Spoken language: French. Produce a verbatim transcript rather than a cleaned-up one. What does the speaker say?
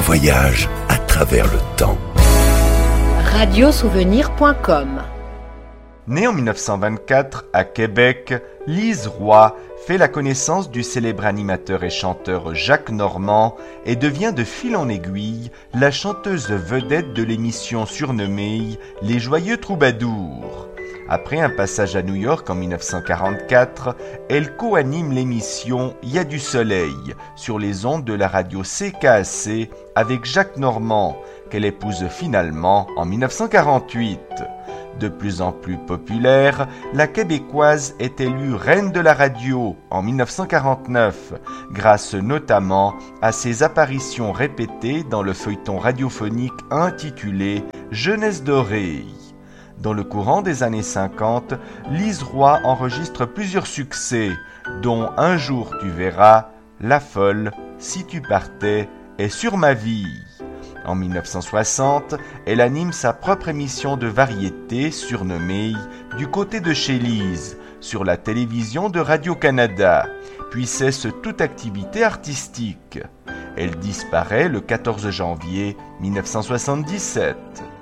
voyage à travers le temps. radiosouvenir point com. Née en mille neuf cent vingt-quatre à Québec, Lise Roy fait la connaissance du célèbre animateur et chanteur Jacques Normand et devient de fil en aiguille la chanteuse vedette de l'émission surnommée Les Joyeux Troubadours. Après un passage à New York en mille neuf cent quarante-quatre, elle co-anime l'émission Y a du soleil sur les ondes de la radio C K A C avec Jacques Normand, qu'elle épouse finalement en mille neuf cent quarante-huit. De plus en plus populaire, la Québécoise est élue reine de la radio en mille neuf cent quarante-neuf, grâce notamment à ses apparitions répétées dans le feuilleton radiophonique intitulé Jeunesse dorée. Dans le courant des années cinquante, Lise Roy enregistre plusieurs succès, dont Un jour tu verras, La folle, Si tu partais et Sur ma vie. En mille neuf cent soixante, elle anime sa propre émission de variété surnommée Du côté de chez Lise sur la télévision de Radio-Canada, puis cesse toute activité artistique. Elle disparaît le quatorze janvier mille neuf cent soixante-dix-sept.